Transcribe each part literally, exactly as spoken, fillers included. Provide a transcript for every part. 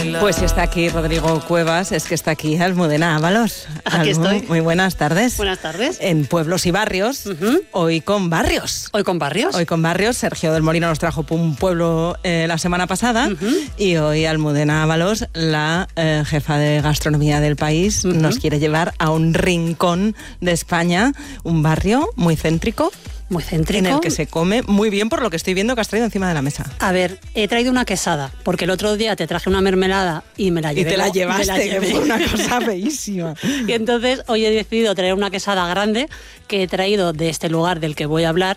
Pues está aquí Rodrigo Cuevas, es que está aquí Almudena Ábalos. Aquí Almu, estoy. Muy buenas tardes. Buenas tardes. En Pueblos y Barrios, uh-huh. hoy con Barrios. ¿Hoy con Barrios? Hoy con Barrios. Sergio del Molino nos trajo un pueblo eh, la semana pasada uh-huh. y hoy Almudena Ábalos, la eh, jefa de gastronomía del país, uh-huh. nos quiere llevar a un rincón de España, un barrio muy céntrico. Muy céntrico. En el que se come muy bien, por lo que estoy viendo que has traído encima de la mesa. A ver, he traído una quesada, porque el otro día te traje una mermelada y me la llevé. Y te la llevaste, la llevé. que fue una cosa feísima. Y entonces hoy he decidido traer una quesada grande que he traído de este lugar del que voy a hablar.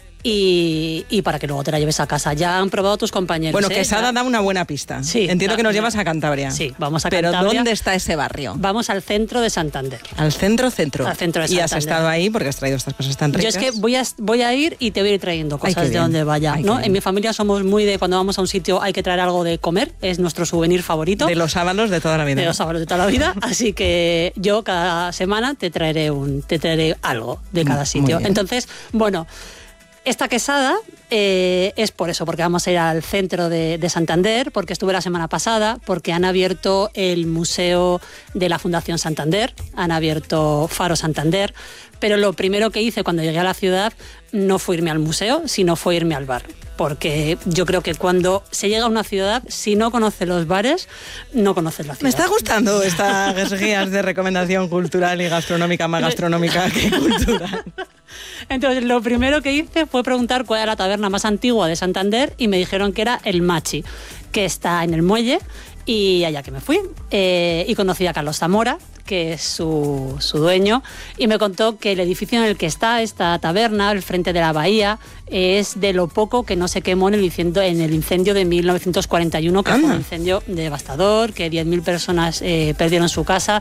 Y, y para que luego te la lleves a casa. Ya han probado tus compañeros. Bueno, ¿eh? quesada da una buena pista. Sí, Entiendo da, que nos llevas a Cantabria. Sí, vamos a Pero Cantabria. ¿dónde está ese barrio? Vamos al centro de Santander. Al centro, centro. Al centro de Santander. Y has estado ahí porque has traído estas cosas tan ricas. Yo es que voy a, voy a ir y te voy a ir trayendo cosas Ay, de donde vaya. Ay, ¿no? En mi familia somos muy de cuando vamos a un sitio hay que traer algo de comer. Es nuestro souvenir favorito. De los sábalos de toda la vida. De los sábalos de toda la vida. Así que yo cada semana te traeré, un, te traeré algo de cada sitio. Entonces, bueno... Esta quesada eh, es por eso, porque vamos a ir al centro de, de Santander, porque estuve la semana pasada, porque han abierto el Museo de la Fundación Santander, han abierto Faro Santander, pero lo primero que hice cuando llegué a la ciudad no fue irme al museo, sino fue irme al bar. Porque yo creo que cuando se llega a una ciudad, si no conoces los bares, no conoces la ciudad. Me está gustando estas guías de recomendación cultural y gastronómica, más gastronómica que cultural. Entonces, lo primero que hice fue preguntar cuál era la taberna más antigua de Santander y me dijeron que era el Machi, que está en el muelle, y allá que me fui. Eh, y conocí a Carlos Zamora, que es su, su dueño, y me contó que el edificio en el que está esta taberna, al frente de la bahía, es de lo poco que no se quemó en el incendio, en el incendio de mil novecientos cuarenta y uno, que Anda. fue un incendio devastador, que diez mil personas eh, perdieron su casa.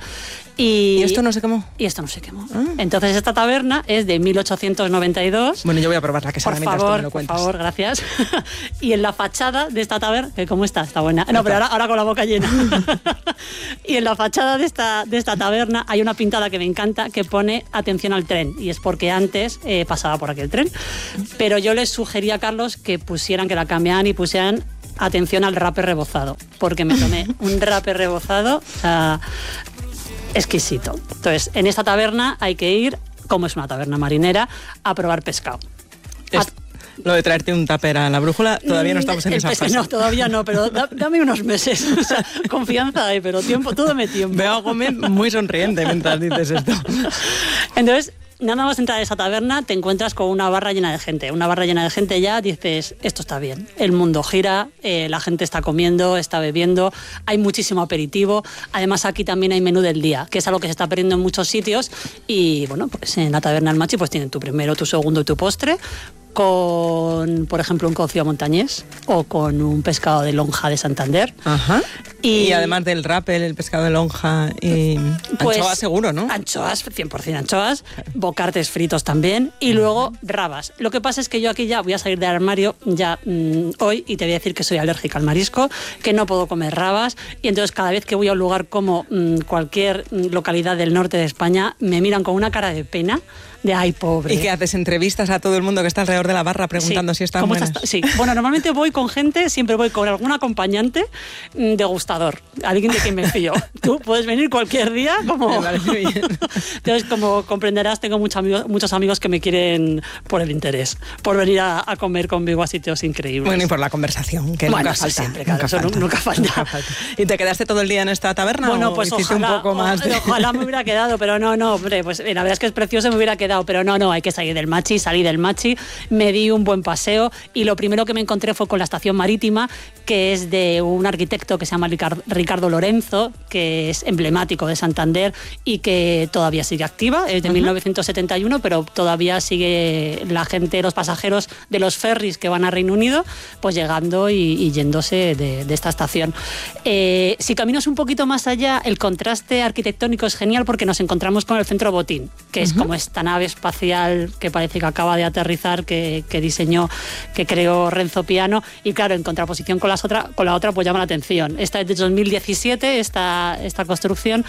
Y, ¿Y esto no se quemó? Y esto no se quemó. Ah. Entonces esta taberna es de mil ochocientos noventa y dos. Bueno, yo voy a probar la quesada mientras tú me lo cuentas. Por favor, gracias. Y en la fachada de esta taberna, que cómo está, está buena. No, pero ahora, ahora con la boca llena. Y en la fachada de esta, de esta taberna hay una pintada que me encanta que pone atención al tren. Y es porque antes eh, pasaba por aquí el tren. Pero yo les sugería a Carlos que pusieran, que la cambiaran y pusieran atención al rape rebozado. Porque me tomé un rape rebozado... O sea, exquisito. Entonces, en esta taberna hay que ir, como es una taberna marinera, a probar pescado. Es, a... Lo de traerte un tupper a la brújula, todavía no estamos en esa fase. No, todavía no, pero da, dame unos meses. O sea, confianza hay, pero tiempo, todo me tiempo. Veo a Gómez muy sonriente mientras dices esto. Entonces, nada más entrar a esa taberna, te encuentras con una barra llena de gente. Una barra llena de gente ya dices, esto está bien. El mundo gira, eh, la gente está comiendo, está bebiendo, hay muchísimo aperitivo. Además, aquí también hay menú del día, que es algo que se está perdiendo en muchos sitios. Y bueno, pues en la taberna del Machi pues tienen tu primero, tu segundo y tu postre, con, por ejemplo, un cocido montañés o con un pescado de lonja de Santander. Ajá. Y, y además del rappel, el pescado de lonja y pues, anchoas seguro, ¿no? Anchoas, cien por ciento anchoas, bocartes fritos también y luego rabas. Lo que pasa es que yo aquí ya voy a salir del armario ya mmm, hoy y te voy a decir que soy alérgica al marisco, que no puedo comer rabas y entonces cada vez que voy a un lugar como mmm, cualquier localidad del norte de España me miran con una cara de pena. De ay, pobre. ¿Y qué haces? ¿Entrevistas a todo el mundo que está alrededor de la barra preguntando sí, si están buenas? Estás? Sí. Bueno, normalmente voy con gente, siempre voy con algún acompañante mmm, degustador, alguien de quien me fío. Tú puedes venir cualquier día como... Me parece bien. Entonces, como comprenderás, tengo muchos amigos, muchos amigos que me quieren por el interés, por venir a, a comer conmigo a sitios increíbles. Bueno, y por la conversación, que bueno, nunca falta. Siempre, claro, nunca, eso falta. Nunca, falta. nunca falta. ¿Y te quedaste todo el día en esta taberna bueno, o pues hiciste ojalá, un poco más de... ojalá me hubiera quedado, pero no, no, hombre, pues la verdad es que es precioso, me hubiera quedado, pero no, no, hay que salir del Machi, salí del Machi, me di un buen paseo y lo primero que me encontré fue con la estación marítima, que es de un arquitecto que se llama Ricardo Lorenzo, que es emblemático de Santander y que todavía sigue activa, es de uh-huh. mil novecientos setenta y uno, pero todavía sigue la gente, los pasajeros de los ferries que van a Reino Unido, pues llegando y, y yéndose de, de esta estación. Eh, si caminas un poquito más allá, el contraste arquitectónico es genial porque nos encontramos con el Centro Botín, que uh-huh. es como esta nave espacial que parece que acaba de aterrizar, que, que diseñó, que creó Renzo Piano, y claro, en contraposición con, las otra, con la otra pues llama la atención. Esta es de dos mil diecisiete, esta, esta construcción,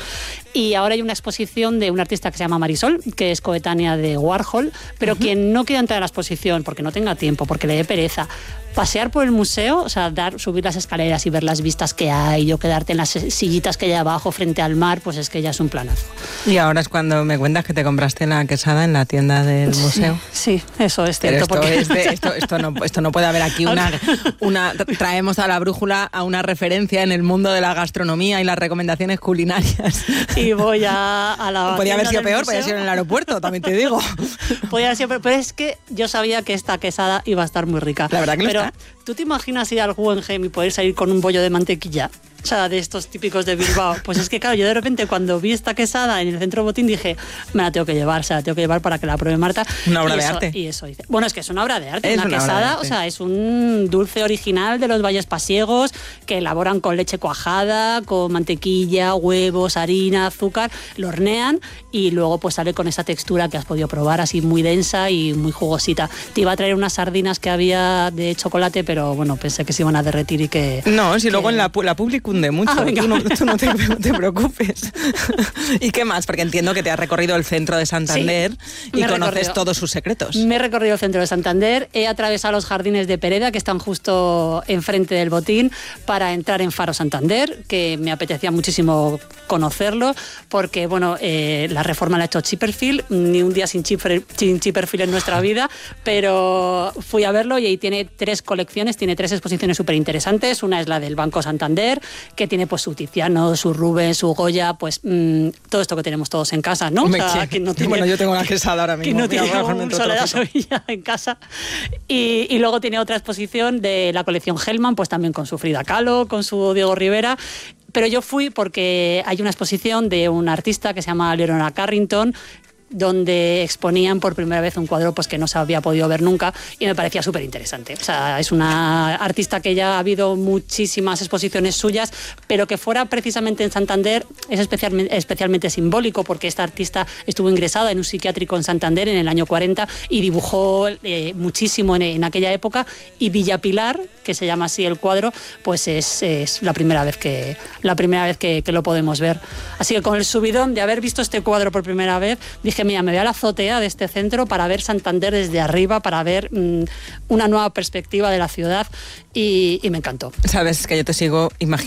Y ahora hay una exposición de una artista que se llama Marisol, que es coetánea de Warhol, pero uh-huh. quien no quiera entrar a la exposición porque no tenga tiempo, porque le dé pereza, pasear por el museo, o sea, dar, subir las escaleras y ver las vistas que hay, o quedarte en las sillitas que hay abajo frente al mar, pues es que ya es un planazo. Y ahora es cuando me cuentas que te compraste la quesada en la tienda del museo. Sí, sí, eso es cierto. Pero esto, porque... es de, esto, esto, no, esto no puede haber aquí una, una... Traemos a la brújula a una referencia en el mundo de la gastronomía y las recomendaciones culinarias. Y voy a, a la... Podría haber sido peor, podría haber sido en el aeropuerto, también te digo. Podría haber sido peor, pero es que yo sabía que esta quesada iba a estar muy rica. La verdad que lo pero, está. ¿tú te imaginas ir al Guggenheim y poder salir con un bollo de mantequilla? O sea, de estos típicos de Bilbao. Pues es que, claro, yo de repente cuando vi esta quesada en el centro Botín dije, me la tengo que llevar, o sea, la tengo que llevar para que la pruebe Marta. Una obra y de eso, arte. Y eso dice. Bueno, es que es una obra de arte. Es una, una quesada, arte. O sea, es un dulce original de los Valles Pasiegos que elaboran con leche cuajada, con mantequilla, huevos, harina, azúcar, lo hornean y luego pues sale con esa textura que has podido probar, así muy densa y muy jugosita. Te iba a traer unas sardinas que había de chocolate, pero bueno, pensé que se iban a derretir y que... No, si que... luego en la, la publi cunde mucho. Ah, venga. Tú no, tú no, te, no te preocupes. ¿Y qué más? Porque entiendo que te has recorrido el centro de Santander sí, y conoces recorrido. todos sus secretos. Me he recorrido el centro de Santander, he atravesado los jardines de Pereda, que están justo enfrente del Botín, para entrar en Faro Santander, que me apetecía muchísimo conocerlo, porque bueno, eh, la reforma la ha hecho Chipperfield, ni un día sin, Chipper, sin Chipperfield en nuestra vida, pero fui a verlo y ahí tiene tres colecciones, tiene tres exposiciones súper interesantes. Una es la del Banco Santander, que tiene pues su Tiziano, su Rubens, su Goya, pues mmm, todo esto que tenemos todos en casa, ¿no? O sea, que no tiene, bueno, yo tengo la quesada ahora mismo. Que no tiene Mira, un Soledad Sevilla en casa. Y, y luego tiene otra exposición de la colección Hellman, pues también con su Frida Kahlo, con su Diego Rivera. Pero yo fui porque hay una exposición de un artista que se llama Leonora Carrington, donde exponían por primera vez un cuadro pues que no se había podido ver nunca y me parecía súper interesante. O sea, es una artista que ya ha habido muchísimas exposiciones suyas, pero que fuera precisamente en Santander es especialmente, especialmente simbólico, porque esta artista estuvo ingresada en un psiquiátrico en Santander en el año cuarenta y dibujó eh, muchísimo en, en aquella época, y Villa Pilar, que se llama así el cuadro, pues es, es la primera vez, que, la primera vez que, que lo podemos ver. Así que con el subidón de haber visto este cuadro por primera vez, dije, mira, me voy a la azotea de este centro para ver Santander desde arriba, para ver mmm, una nueva perspectiva de la ciudad, y, y me encantó. Sabes que yo te sigo imaginando